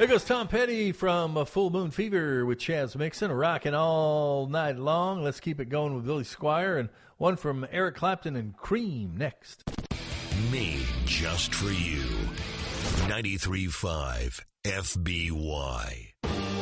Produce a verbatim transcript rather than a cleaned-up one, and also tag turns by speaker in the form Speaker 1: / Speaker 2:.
Speaker 1: There goes Tom Petty from uh, Full Moon Fever with Chaz Mixon, rocking all night long. Let's keep it going with Billy Squier, and one from Eric Clapton and Cream next.
Speaker 2: Made just for you. ninety-three point five F B Y.